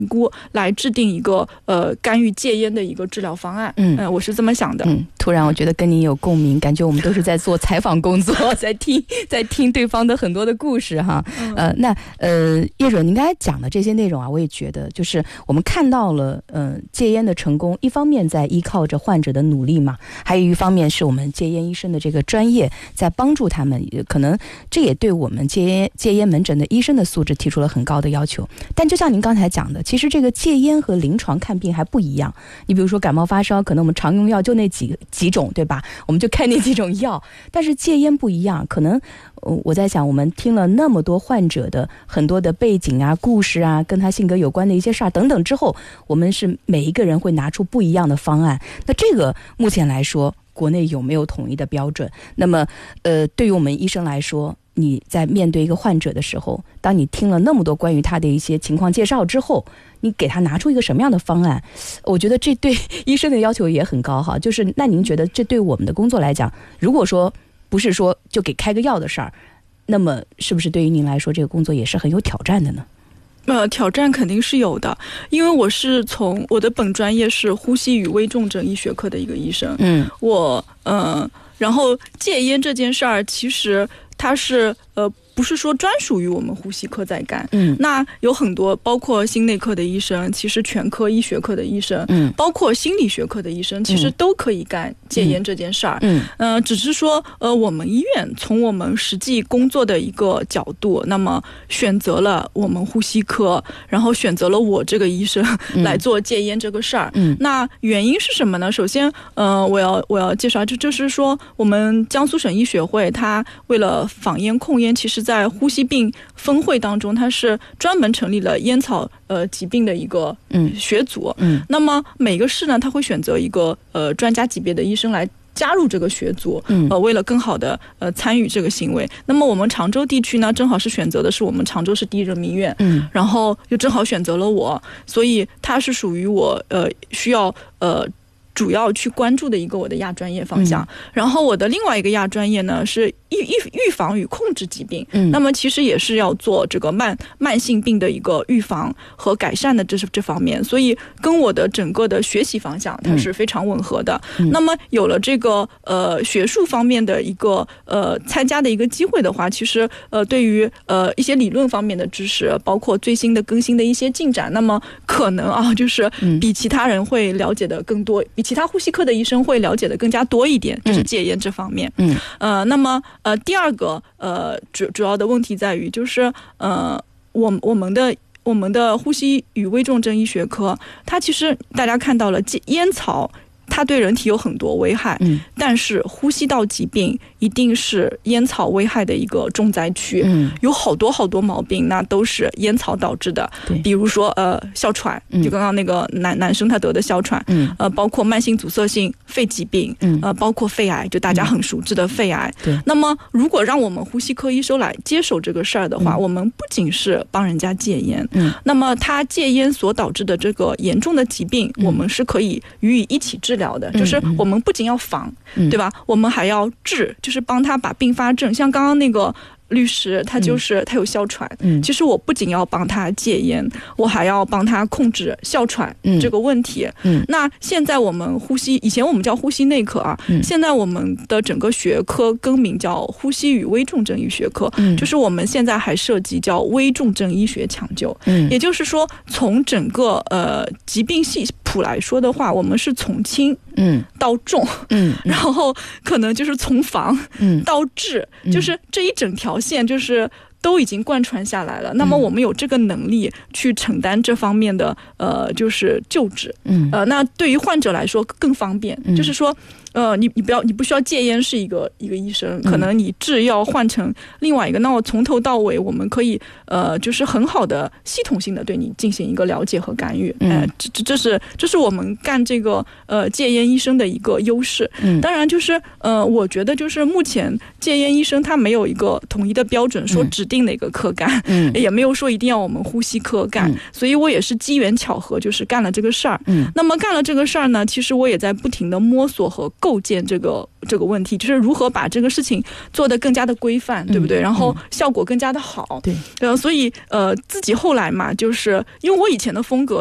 估来制定一个干预戒烟的一个治疗方案。我是这么想的。 突然我觉得跟您有共鸣，感觉我们都是在做采访工作，在听对方的很多的故事哈。那叶准，您刚才讲的这些内容啊，我也觉得就是我们看到了戒烟的成功，一方面在依靠着患者的努力嘛，还有一方面是我们戒烟医生的这个专业在帮助他们，可能这也对我们戒烟门诊的医生的素质提出了很高的要求。但就像您刚才讲的，其实这个戒烟和临床看病还不一样。你比如说感冒发烧，可能我们常用药就那几种，对吧？我们就开那几种药。但是戒烟不一样，可能我在想，我们听了那么多患者的很多的背景啊、故事啊，跟他性格有关的一些事儿等等之后，我们是每一个人会拿出不一样的方案。那这个目前来说，国内有没有统一的标准？那么对于我们医生来说，你在面对一个患者的时候，当你听了那么多关于他的一些情况介绍之后，你给他拿出一个什么样的方案？我觉得这对医生的要求也很高哈。就是那您觉得这对我们的工作来讲，如果说不是说就给开个药的事儿，那么是不是对于您来说这个工作也是很有挑战的呢？ 挑战肯定是有的，因为我的本专业是呼吸与危重症医学科的一个医生。然后戒烟这件事儿，其实它是不是说专属于我们呼吸科在干。那有很多包括心内科的医生，其实全科医学科的医生，包括心理学科的医生，其实都可以干戒烟这件事儿。只是说我们医院从我们实际工作的一个角度，那么选择了我们呼吸科，然后选择了我这个医生来做戒烟这个事儿。那原因是什么呢？首先我要介绍，就是说我们江苏省医学会它为了防烟控烟，其实在呼吸病分会当中，它是专门成立了烟草疾病的一个学组。那么每个市呢，它会选择一个专家级别的医生来加入这个学组，为了更好的参与这个行为。那么我们常州地区呢，正好是选择的是我们常州市第一人民医院，然后又正好选择了我，所以它是属于我需要主要去关注的一个我的亚专业方向。然后我的另外一个亚专业呢是预防与控制疾病，那么其实也是要做这个慢性病的一个预防和改善的这方面，所以跟我的整个的学习方向它是非常吻合的。那么有了这个学术方面的一个参加的一个机会的话，其实对于一些理论方面的知识，包括最新的更新的一些进展，那么可能就是比其他人会了解的更多，比其他呼吸科的医生会了解的更加多一点，就是戒烟这方面。那么第二个主要的问题在于，就是我们的呼吸与危重症医学科，它其实大家看到了烟草它对人体有很多危害，但是呼吸道疾病一定是烟草危害的一个重灾区，有好多毛病那都是烟草导致的，比如说哮喘，就刚刚那个男生他得的哮喘，包括慢性阻塞性肺疾病，包括肺癌，就大家很熟知的肺癌。那么如果让我们呼吸科医生来接手这个事儿的话，我们不仅是帮人家戒烟，那么他戒烟所导致的这个严重的疾病，我们是可以予以一起治疗的，就是我们不仅要防，对吧？我们还要治，就是帮他把并发症，像刚刚那个律师他有哮喘，其实我不仅要帮他戒烟，我还要帮他控制哮喘这个问题。那现在我们以前我们叫呼吸内科啊，现在我们的整个学科更名叫呼吸与危重症医学科，就是我们现在还涉及叫危重症医学抢救，也就是说从整个疾病系谱来说的话，我们是从轻到重，然后可能就是从防到治，就是这一整条线就是都已经贯穿下来了。那么我们有这个能力去承担这方面的就是救治，那对于患者来说更方便，就是说你不需要戒烟是一个医生，可能你治要换成另外一个，那我从头到尾我们可以就是很好的系统性的对你进行一个了解和干预，这是我们干这个戒烟医生的一个优势。当然就是我觉得就是目前戒烟医生他没有一个统一的标准，说指定的一个课干，也没有说一定要我们呼吸课干，所以我也是机缘巧合，就是干了这个事儿。那么干了这个事儿呢，其实我也在不停的摸索和构建这个问题，就是如何把这个事情做得更加的规范，对不对？然后效果更加的好。对，所以自己后来嘛，就是因为我以前的风格